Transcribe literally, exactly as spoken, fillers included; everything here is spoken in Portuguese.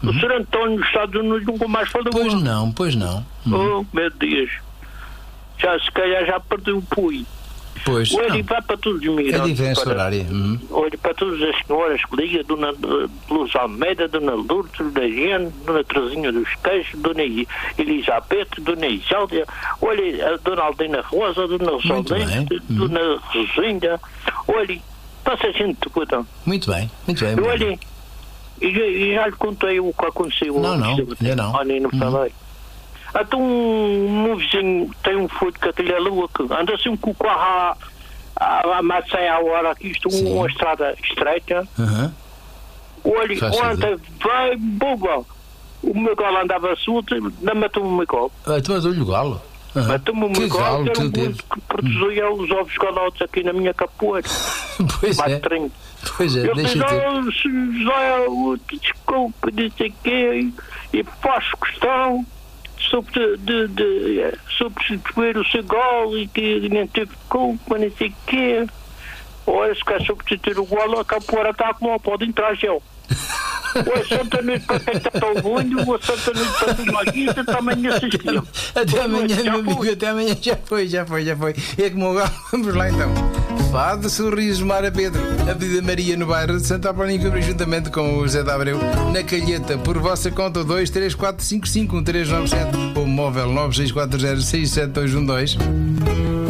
Uhum. O senhor António nos Estados Unidos nunca mais falou. Pois não, pois não. Uhum. Oh, meu Deus. Já se calhar já perdeu o pui. Pois. Olha, vai para todos os imigrantes. É diferença para, horária. Uhum. Olha, para todas as senhoras que ligam, Dona Luz Almeida, Dona Lourdes, Dona Jane, Dona Terezinha dos Queijos, Dona Elizabeth, Dona Isália, olha, a Dona Aldina Rosa, Dona Rosalente, uhum. Dona Rosinha, olha, passa a gente toda. Muito bem, muito bem. Olha, e já, e já lhe contei o que aconteceu. Não, não, ainda não. Ah, nem não falei. Uhum. Então um, um vizinho tem um filho que aquele é lua que anda assim com o carro a, a maçã à hora aqui, isto é uma estrada estreita. Uhum. Olha, ontem vai boba. O meu galo andava solto, não matou o meu galo. Ah, tu matou-lhe o galo? Uhum. Matou-me o meu galo, que era um que produzia uhum. os ovos galotes aqui na minha capoeira. Pois é. Trinco. Pois é, eu deixa fiz, ter. Oh, José, desculpa, não sei o quê, e faço questão sobre de, de, de, sobre substituir o seu golo e que nem teve culpa, não sei o quê. Olha, se quer substituir o golo, a capoeira está como pode entrar gel. O Santa Noite para quem está tão ruim, o Santa Noite para tu maguista, também nesse esquema. Até amanhã, meu amigo, até amanhã já foi, já foi, já foi. É como o galo, vamos lá então. Fado Sorriso Mara Pedro, a Pedida Maria no bairro de Santa Apolónia, juntamente com o José de Abreu, na Calheta, por vossa conta dois três quatro cinco cinco um três nove sete ou móvel nove seis quatro zero seis sete dois um dois.